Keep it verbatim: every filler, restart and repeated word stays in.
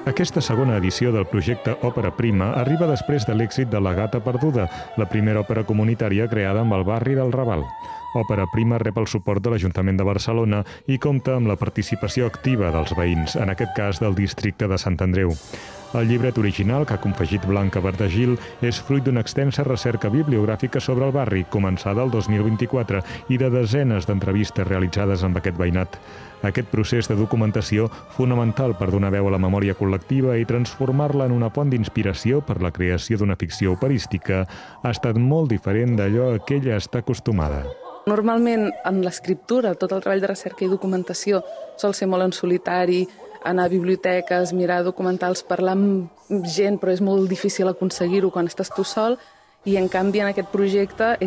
Aquesta segona edició del projecte Òpera Prima arriba després de l'èxit de La gata perduda, la primera òpera comunitària creada amb el barri del Raval. Òpera Prima rep el suport de l'Ajuntament de Barcelona i compta amb la participació activa dels veïns, en aquest cas del districte de Sant Andreu. El llibret original, que ha confegit Blanca Verdagil, és fruit d'una extensa recerca bibliogràfica sobre el barri, començada el dos mil vint-i-quatre, i de desenes d'entrevistes realitzades amb aquest veïnat. Aquest procés de documentació, fonamental per donar veu a la memòria col·lectiva i transformar-la en una font d'inspiració per la creació d'una ficció operística, ha estat molt diferent d'allò a què ella està acostumada. Normalment, en l'escriptura, tot el treball de recerca i documentació sol ser molt en solitari, anar a biblioteques, mirar documentals, parlar amb gent, però és molt difícil aconseguir-ho quan estàs tu sol, i en canvi en aquest projecte